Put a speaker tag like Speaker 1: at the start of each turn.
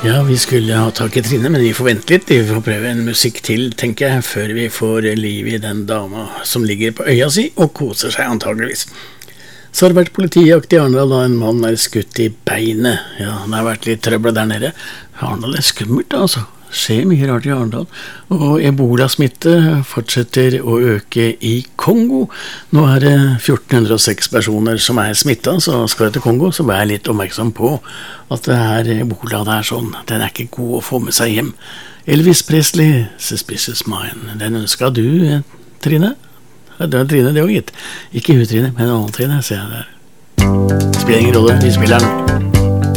Speaker 1: Ja, vi skulle ha tak I Trine, men vi får vente litt. Vi får prøve en musikk til, tenker jeg, før vi får liv I den dama som ligger på øya si og koser seg antageligvis. Så har det vært politijakt I Arendal, da en mann skutt I beinet. Ja, det har vært litt trøbbel der nede. Arendal skummelt, altså. Skjer mye rart I Arendal. Og ebola-smitte fortsetter å øke I Kongo. Nå det 1406 personer som smittet, så skal det til Kongo, så vær litt oppmerksom på at det ebola det sånn. Den ikke god å få med seg hjem. Elvis Presley, Suspicious Mind. Den ønsket du, Trine? Det Trine, det gitt. Ikke hun, Trine, men en annen Trine, ser jeg der. Spiller ingen rolle, vi spiller den.